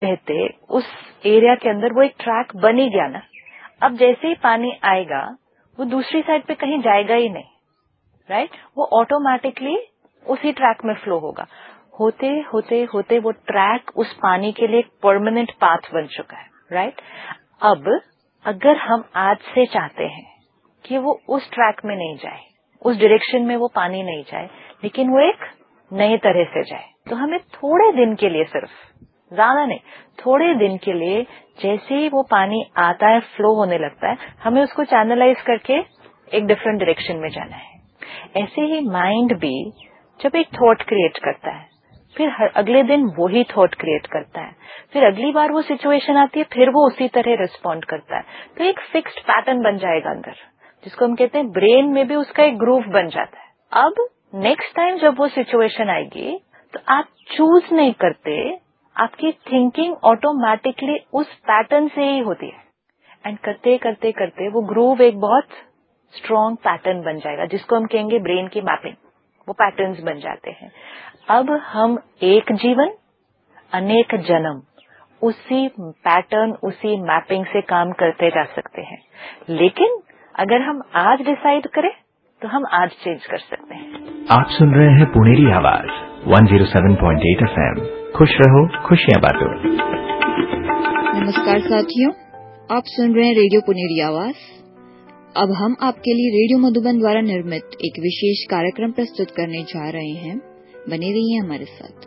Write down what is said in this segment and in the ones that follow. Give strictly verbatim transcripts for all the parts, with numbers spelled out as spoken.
रहते उस एरिया के अंदर वो एक ट्रैक बन ही गया ना। अब जैसे ही पानी आएगा वो दूसरी साइड पे कहीं जाएगा ही नहीं, राइट right? वो ऑटोमेटिकली उसी ट्रैक में फ्लो होगा। होते होते होते वो ट्रैक उस पानी के लिए एक परमानेंट पाथ बन चुका है, राइट right? अब अगर हम आज से चाहते हैं कि वो उस ट्रैक में नहीं जाए, उस डायरेक्शन में वो पानी नहीं जाए, लेकिन वो एक नए तरह से जाए, तो हमें थोड़े दिन के लिए, सिर्फ ज्यादा नहीं, थोड़े दिन के लिए जैसे ही वो पानी आता है, फ्लो होने लगता है, हमें उसको चैनलाइज करके एक डिफरेंट डायरेक्शन में जाना है। ऐसे ही माइंड भी जब एक थॉट क्रिएट करता है, फिर हर अगले दिन वही थॉट क्रिएट करता है, फिर अगली बार वो सिचुएशन आती है, फिर वो उसी तरह रिस्पॉन्ड करता है, तो एक फिक्स्ड पैटर्न बन जाएगा अंदर, जिसको हम कहते हैं ब्रेन में भी उसका एक ग्रूव बन जाता है। अब नेक्स्ट टाइम जब वो सिचुएशन आएगी तो आप चूज नहीं करते, आपकी थिंकिंग ऑटोमेटिकली उस पैटर्न से ही होती है, एंड करते करते करते वो ग्रूव एक बहुत स्ट्रॉन्ग पैटर्न बन जाएगा, जिसको हम कहेंगे ब्रेन की मैपिंग। वो पैटर्न्स बन जाते हैं। अब हम एक जीवन अनेक जन्म उसी पैटर्न, उसी मैपिंग से काम करते जा सकते हैं, लेकिन अगर हम आज डिसाइड करें तो हम आज चेंज कर सकते हैं। आप सुन रहे हैं पुनेरी आवाज एक सौ सात पॉइंट आठ एफएम। खुश रहो, खुशियां बांटो। नमस्कार साथियों, आप सुन रहे हैं रेडियो पुनेरी आवाज। अब हम आपके लिए रेडियो मधुबन द्वारा निर्मित एक विशेष कार्यक्रम प्रस्तुत करने जा रहे हैं। बने रहिए हमारे साथ।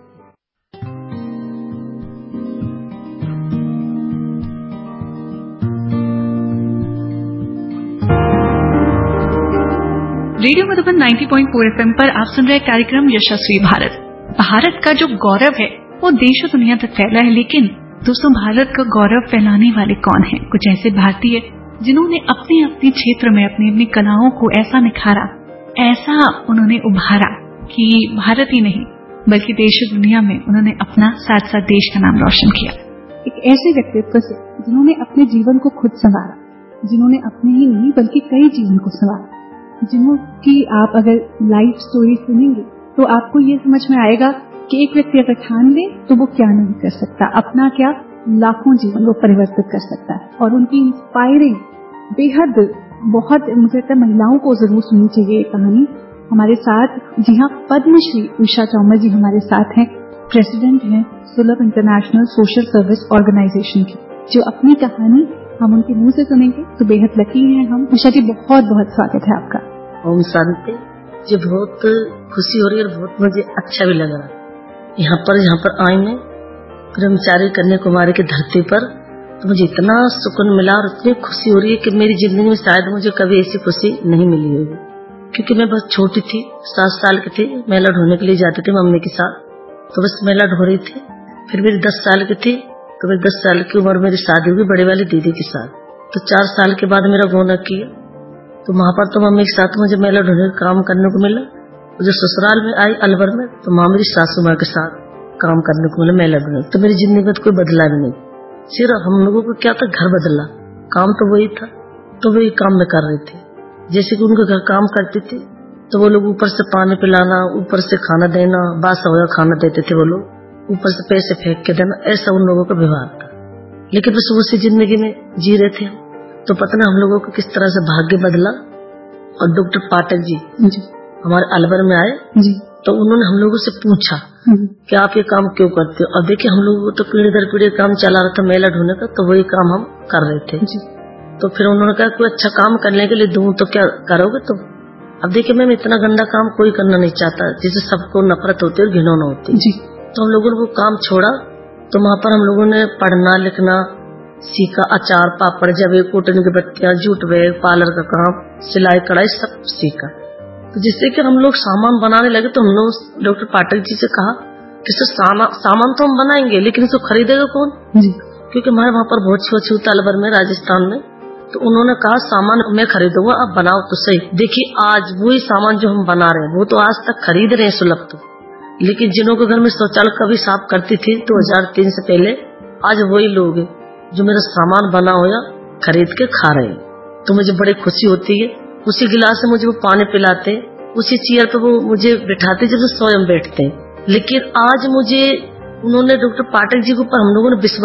रेडियो मधुबन नब्बे पॉइंट चार एफएम पर आप सुन रहे कार्यक्रम यशस्वी भारत। भारत का जो गौरव है वो देश और दुनिया तक फैला है, लेकिन दोस्तों भारत का गौरव फैलाने वाले कौन हैं? कुछ ऐसे भारतीय जिन्होंने अपने अपने क्षेत्र में अपनी अपनी कलाओं को ऐसा निखारा, ऐसा उन्होंने उभारा कि भारत ही नहीं बल्कि देश और दुनिया में उन्होंने अपना साथ साथ देश का नाम रोशन किया। एक ऐसे व्यक्तित्व से जिन्होंने अपने जीवन को खुद संवारा, जिन्होंने अपने ही नहीं बल्कि कई जीवन को संवारा, जिनकी आप अगर लाइफ स्टोरी सुनेंगे तो आपको ये समझ में आएगा कि एक व्यक्ति अगर ठान ले तो वो क्या नहीं कर सकता, अपना क्या लाखों जीवन वो परिवर्तित कर सकता है। और उनकी इंस्पायरिंग बेहद बहुत, मुझे लगता है महिलाओं को जरूर सुननी चाहिए ये कहानी। हमारे साथ जी हाँ पद्मश्री उषा चौमर जी हमारे साथ हैं, प्रेसिडेंट हैं सुलभ इंटरनेशनल सोशल सर्विस ऑर्गेनाइजेशन की, जो अपनी कहानी हम उनके मुंह से सुनेंगे तो बेहद लकी हैं हम। उषा जी बहुत बहुत स्वागत है आपका। ओम शांति। मुझे बहुत खुशी हो रही है और बहुत मुझे अच्छा भी लग रहा है यहाँ पर यहाँ पर आई मैं ब्रह्मचारी कन्याकुमारी की धरती पर, तो मुझे इतना सुकून मिला और इतनी खुशी हो रही है कि मेरी जिंदगी में शायद मुझे कभी ऐसी खुशी नहीं मिली होगी। क्योंकि मैं बहुत छोटी थी, सात साल की थी, मेला ढोने के लिए जाती थी मम्मी के साथ, तो बस मेला ढो रही थी। फिर मेरी दस साल की थी तो मेरी दस साल की उम्र मेरी शादी हुई बड़े वाली दीदी के साथ। तो चार साल के बाद मेरा गोना किया, तो वहां पर तो मम्मी के साथ मुझे मेला ढोने का काम करने को मिला। जो ससुराल में आई अलवर में, तो माँ मेरी सासू माँ के साथ काम करने को मिला मेला ढोने। तो मेरी जिंदगी में तो कोई बदला भी नहीं, सिर्फ हम लोगों को क्या था, घर बदला, काम तो वही था। तो वही काम में कर रही थी। जैसे कि उनके घर काम करती थी तो वो लोग ऊपर से पानी पिलाना, ऊपर से खाना देना, बासा हुआ खाना देते थे वो लोग, ऊपर से पैसे फेंक के देना, ऐसा उन लोगों का व्यवहार था। लेकिन बस उसी जिंदगी में जी रहे थे। तो पता ना हम लोगों को किस तरह से भाग्य बदला। और डॉक्टर पाठक जी, जी हमारे अलवर में आए जी, तो उन्होंने हम लोगों से पूछा कि आप ये काम क्यों करते हो। अब देखिए हम लोगों को तो पीढ़ी दर पीढ़ी काम चला रहा था मेला ढोने का, तो वही काम हम कर रहे थे जी। तो फिर उन्होंने कहा कोई अच्छा काम करने के लिए दूं तो क्या करोगे तुम। अब देखिए मैम इतना गंदा काम कोई करना नहीं चाहता, जिसे सबको नफरत होती है और घिनौना होती है जी। तो हम लोगों ने वो काम छोड़ा। तो वहाँ पर हम लोगों ने पढ़ना लिखना सीखा, अचार पापड़ जवे कूटने की बत्तियां जूट वे पार्लर का काम, सिलाई कढ़ाई सब सीखा। तो जिससे कि हम लोग सामान बनाने लगे। तो हम लोग डॉक्टर पाठक जी से कहा कि सर सामा, सामान तो हम बनाएंगे लेकिन इसको खरीदेगा कौन जी, क्योंकि हमारे वहाँ पर बहुत छुआ अलवर में राजस्थान में। तो उन्होंने कहा सामान मैं खरीदूंगा, आप बनाओ तो सही। देखिए आज वही सामान जो हम बना रहे हैं वो तो आज तक खरीद रहे हैं सुलभ तो, लेकिन जिनों के घर में शौचालय कभी साफ करती थी दो हजार तीन से पहले, आज वही लोग जो मेरा सामान बना हुआ खरीद के खा रहे हैं। तो मुझे बड़ी खुशी होती है। उसी गिलास से मुझे वो पानी पिलाते, उसी चेयर पे वो मुझे बिठाते जब स्वयं बैठते हैं। लेकिन आज मुझे उन्होंने डॉक्टर पाठक जी के ऊपर हम लोगों ने विश्वास